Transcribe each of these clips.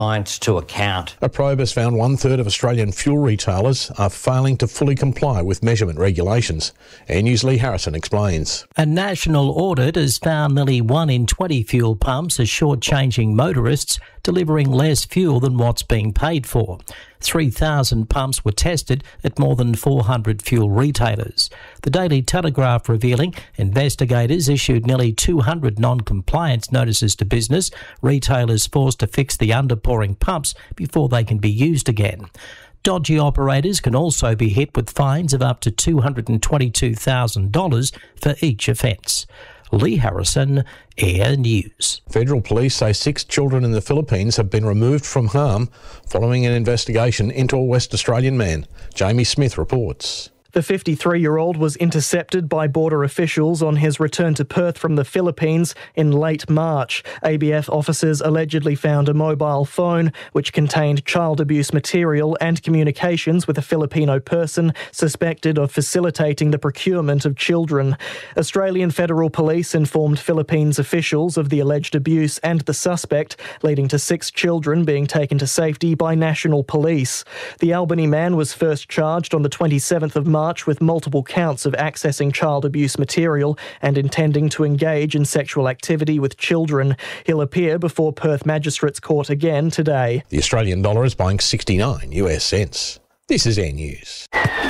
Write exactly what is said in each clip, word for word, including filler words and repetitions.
clients to account. A probe has found one-third of Australian fuel retailers are failing to fully comply with measurement regulations. Air News' Lee Harrison explains. A national audit has found nearly one in twenty fuel pumps are shortchanging motorists, delivering less fuel than what's being paid for. three thousand pumps were tested at more than four hundred fuel retailers. The Daily Telegraph revealing investigators issued nearly two hundred non-compliance notices to business, retailers forced to fix the underpouring pumps before they can be used again. Dodgy operators can also be hit with fines of up to two hundred twenty-two thousand dollars for each offence. Lee Harrison, Air News. Federal police say six children in the Philippines have been removed from harm following an investigation into a West Australian man. Jamie Smith reports. The fifty-three-year-old was intercepted by border officials on his return to Perth from the Philippines in late March. A B F officers allegedly found a mobile phone which contained child abuse material and communications with a Filipino person suspected of facilitating the procurement of children. Australian Federal Police informed Philippines officials of the alleged abuse and the suspect, leading to six children being taken to safety by National Police. The Albany man was first charged on the twenty-seventh of March with multiple counts of accessing child abuse material and intending to engage in sexual activity with children. He'll appear before Perth Magistrates Court again today. The Australian dollar is buying sixty-nine U S cents. This is Air News.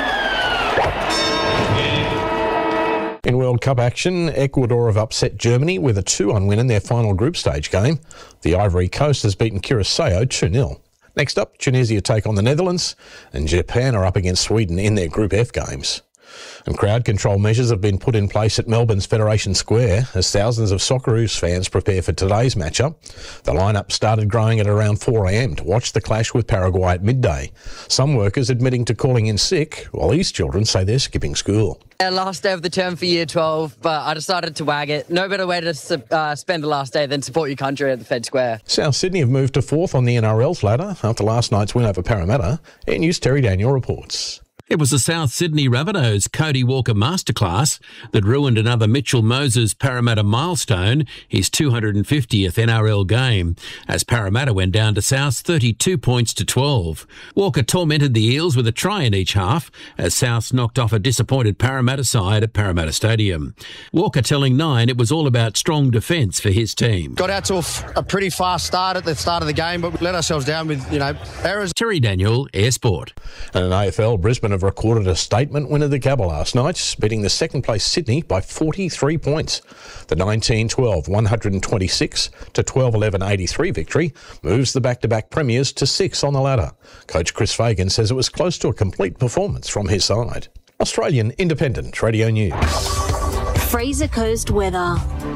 In World Cup action, Ecuador have upset Germany with a two one win in their final group stage game. The Ivory Coast has beaten Curaçao two nil. Next up, Tunisia take on the Netherlands, and Japan are up against Sweden in their Group F games. And crowd control measures have been put in place at Melbourne's Federation Square as thousands of Socceroos fans prepare for today's matchup. The lineup started growing at around four a m to watch the clash with Paraguay at midday. Some workers admitting to calling in sick, while these children say they're skipping school. Yeah, last day of the term for year twelve, but I decided to wag it. No better way to uh, spend the last day than support your country at the Fed Square. South Sydney have moved to fourth on the N R L's ladder after last night's win over Parramatta. Air News' Terry Daniel reports. It was the South Sydney Rabbitohs' Cody Walker masterclass that ruined another Mitchell Moses Parramatta milestone, his two hundred fiftieth N R L game, as Parramatta went down to South's thirty-two points to twelve. Walker tormented the Eels with a try in each half as South knocked off a disappointed Parramatta side at Parramatta Stadium. Walker telling Nine it was all about strong defence for his team. Got out to a, a pretty fast start at the start of the game, but we let ourselves down with, you know, errors. Terry Daniel, Air Sport. And in A F L, Brisbane have recorded a statement win of the Gabba last night, beating the second-place Sydney by forty-three points. The nineteen twelve one twenty-six to twelve eleven eighty-three victory moves the back-to-back premiers to six on the ladder. Coach Chris Fagan says it was close to a complete performance from his side. Australian Independent Radio News. Fraser Coast weather.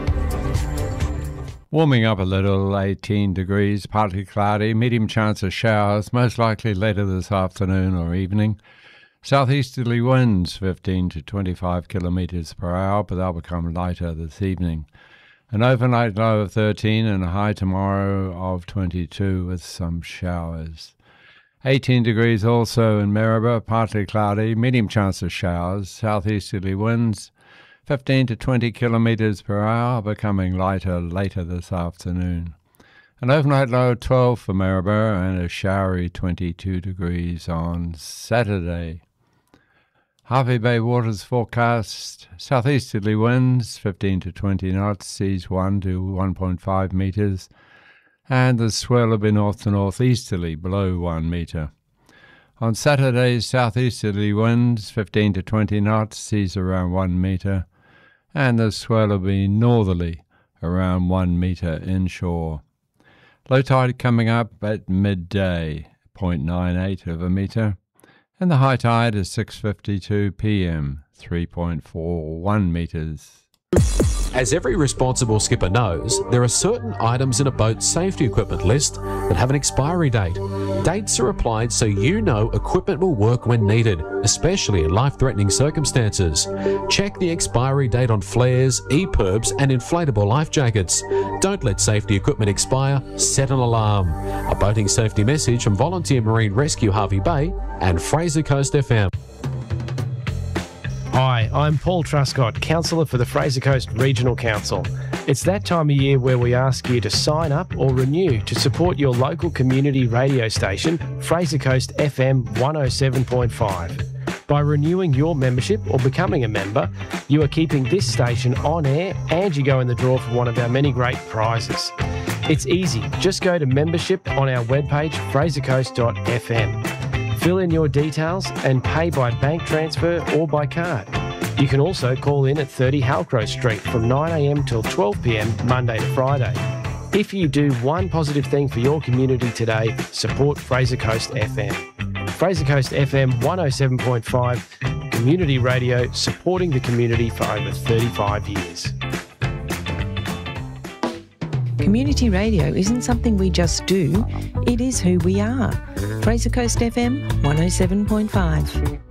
Warming up a little, eighteen degrees, partly cloudy, medium chance of showers, most likely later this afternoon or evening. Southeasterly winds fifteen to twenty-five kilometres per hour, but they'll become lighter this evening. An overnight low of thirteen and a high tomorrow of twenty-two with some showers. eighteen degrees also in Maribor, partly cloudy, medium chance of showers, southeasterly winds fifteen to twenty kilometres per hour, becoming lighter later this afternoon. An overnight low of twelve for Maribor and a showery twenty-two degrees on Saturday. Harvey Bay waters forecast, southeasterly winds fifteen to twenty knots, seas one to one point five metres, and the swell will be north to northeasterly below one metre. On Saturday, southeasterly winds fifteen to twenty knots, seas around one metre, and the swell will be northerly around one metre inshore. Low tide coming up at midday, zero point nine eight of a metre, and the high tide is six fifty-two p m, three point four one metres. As every responsible skipper knows, there are certain items in a boat's safety equipment list that have an expiry date. Dates are applied so you know equipment will work when needed, especially in life-threatening circumstances. Check the expiry date on flares, E-P I Rbs and inflatable life jackets. Don't let safety equipment expire, set an alarm. A boating safety message from Volunteer Marine Rescue Harvey Bay and Fraser Coast F M. Hi, I'm Paul Truscott, Councillor for the Fraser Coast Regional Council. It's that time of year where we ask you to sign up or renew to support your local community radio station, Fraser Coast F M one oh seven point five. By renewing your membership or becoming a member, you are keeping this station on air and you go in the draw for one of our many great prizes. It's easy. Just go to membership on our webpage, fraser coast dot f m. Fill in your details and pay by bank transfer or by card. You can also call in at thirty Halcrow Street from nine a m till twelve p m Monday to Friday. If you do one positive thing for your community today, support Fraser Coast F M. Fraser Coast F M one oh seven point five, community radio supporting the community for over thirty-five years. Community radio isn't something we just do, it is who we are. Fraser Coast F M one oh seven point five.